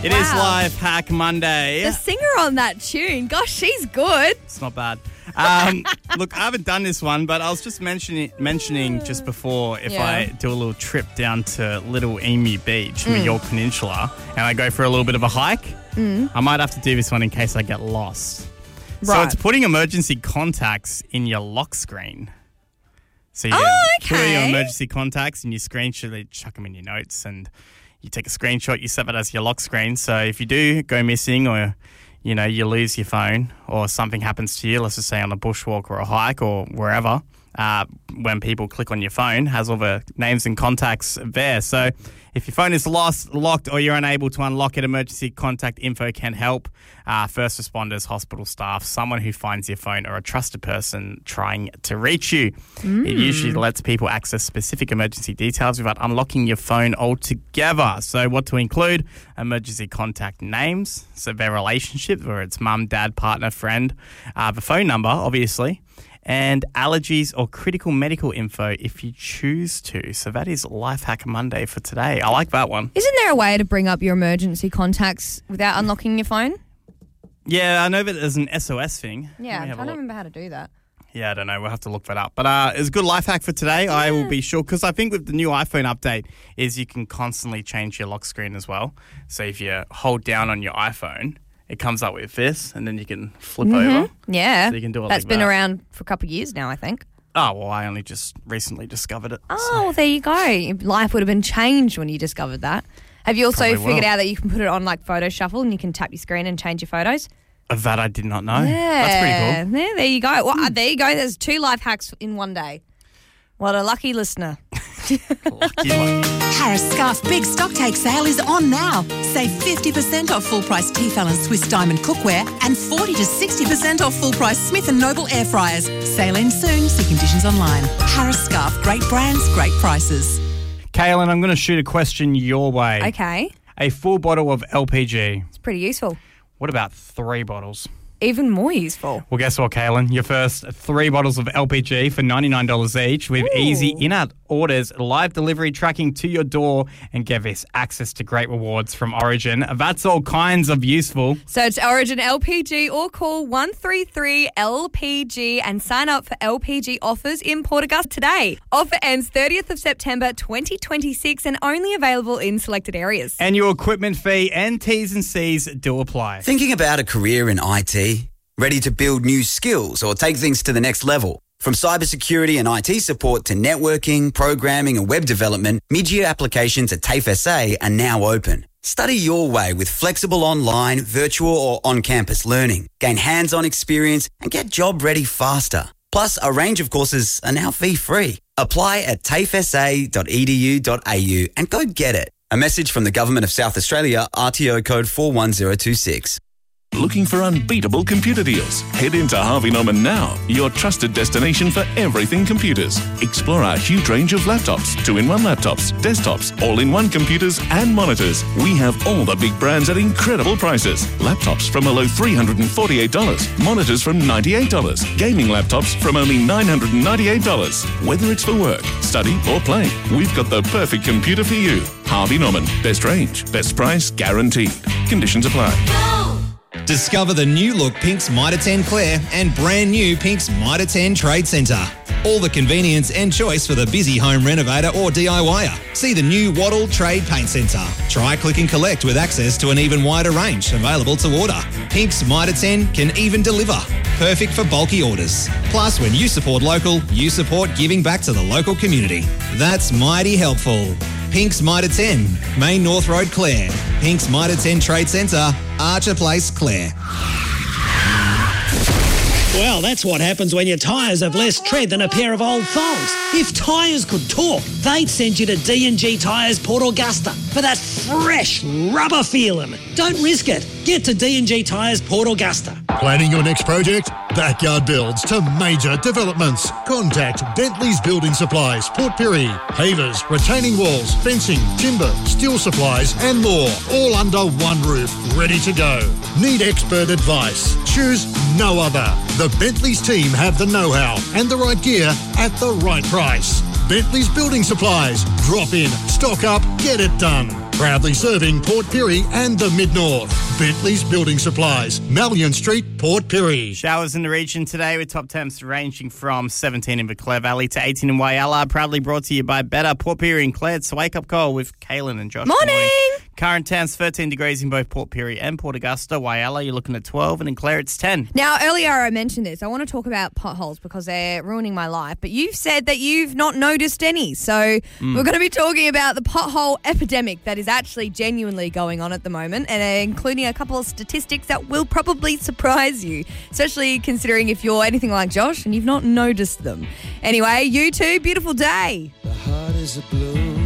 It is Life Hack Monday. The singer on that tune, gosh, she's good. It's not bad. Look, I haven't done this one, but I was just mentioning just before if I do a little trip down to Little Emu Beach in the York Peninsula and I go for a little bit of a hike, I might have to do this one in case I get lost. Right. So it's putting emergency contacts in your lock screen. So you put in your emergency contacts and you screenshot it, chuck them in your notes, and you take a screenshot, you set that as your lock screen. So if you do go missing or you lose your phone or something happens to you, let's just say on a bushwalk or a hike or wherever, when people click on your phone, has all the names and contacts there. So if your phone is locked, or you're unable to unlock it, emergency contact info can help. First responders, hospital staff, someone who finds your phone, or a trusted person trying to reach you. It usually lets people access specific emergency details without unlocking your phone altogether. So what to include? Emergency contact names, so their relationship, whether it's mum, dad, partner, friend, the phone number, obviously, and allergies or critical medical info if you choose to. So that is Life Hack Monday for today. I like that one. Isn't there a way to bring up your emergency contacts without unlocking your phone? Yeah, I know that there's an SOS thing. Yeah, I'm trying to remember how to do that. Yeah, I don't know. We'll have to look that up. But it's a good life hack for today. Yeah. I will be sure, because I think with the new iPhone update is you can constantly change your lock screen as well. So if you hold down on your iPhone, it comes up with this, and then you can flip over. Yeah. So you can do it That's like been that. around for a couple of years now, I think. Oh, well, I only just recently discovered it. Oh, there you go. Life would have been changed when you discovered that. Have you also figured out that you can put it on like Photo Shuffle and you can tap your screen and change your photos? That I did not know. Yeah. That's pretty cool. Yeah, there you go. Well, there you go. There's 2 life hacks in one day. What a lucky listener. Lucky. Harris Scarf Big Stock Take Sale is on now. Save 50% off full price Tefal and Swiss Diamond cookware and 40 to 60% off full price Smith & Noble air fryers. Sale ends soon. See conditions online. Harris Scarf. Great brands, great prices. Kaylin, I'm going to shoot a question your way. Okay. A full bottle of LPG. It's pretty useful. What about 3 bottles? Even more useful. Well, guess what, Kaylin? Your first 3 bottles of LPG for $99 each with easy in-app orders, live delivery tracking to your door, and get this access to great rewards from Origin. That's all kinds of useful. Search Origin LPG or call 133-LPG and sign up for LPG offers in Port Augusta today. Offer ends 30th of September 2026 and only available in selected areas. Annual equipment fee and T's and C's do apply. Thinking about a career in IT? Ready to build new skills or take things to the next level? From cybersecurity and IT support to networking, programming and web development, mid-year applications at TAFE SA are now open. Study your way with flexible online, virtual or on-campus learning. Gain hands-on experience and get job ready faster. Plus, a range of courses are now fee-free. Apply at tafesa.edu.au and go get it. A message from the Government of South Australia, RTO code 41026. Looking for unbeatable computer deals? Head into Harvey Norman now, your trusted destination for everything computers. Explore our huge range of laptops, 2-in-1 laptops, desktops, all-in-one computers and monitors. We have all the big brands at incredible prices. Laptops from a low $348, monitors from $98, gaming laptops from only $998. Whether it's for work, study or play, we've got the perfect computer for you. Harvey Norman, best range, best price, guaranteed. Conditions apply. Discover the new look Pink's Mitre 10 Clare and brand new Pink's Mitre 10 Trade Centre. All the convenience and choice for the busy home renovator or DIYer. See the new Waddle Trade Paint Centre. Try click and collect with access to an even wider range available to order. Pink's Mitre 10 can even deliver. Perfect for bulky orders. Plus, when you support local, you support giving back to the local community. That's mighty helpful. Pink's Mitre 10, Main North Road, Clare. Pink's Mitre 10 Trade Centre, Archer Place, Clare. Well, that's what happens when your tyres have less tread than a pair of old thongs. If tyres could talk, they'd send you to D&G Tyres Port Augusta for that fresh rubber feeling. Don't risk it. Get to D&G Tyres Port Augusta. Planning your next project? Backyard Builds to major developments. Contact Bentley's Building Supplies, Port Pirie. Pavers, retaining walls, fencing, timber, steel supplies and more. All under one roof, ready to go. Need expert advice? Choose no other. The Bentley's team have the know-how and the right gear at the right price. Bentley's Building Supplies. Drop in, stock up, get it done. Proudly serving Port Pirie and the Mid-North. Bentley's Building Supplies, Malyon Street, Port Pirie. Showers in the region today with top temps ranging from 17 in the Clare Valley to 18 in Whyalla. Proudly brought to you by Better Port Pirie and Clare. It's a wake-up call with Kaylin and Josh. Morning! Current temps 13 degrees in both Port Pirie and Port Augusta. Whyalla, you're looking at 12, and in Clare it's 10. Now, earlier I mentioned this. I want to talk about potholes because they're ruining my life, but you've said that you've not noticed any. So we're going to be talking about the pothole epidemic that is actually genuinely going on at the moment, and including a couple of statistics that will probably surprise you, especially considering if you're anything like Josh and you've not noticed them. Anyway, you two, beautiful day. The heart is a blue.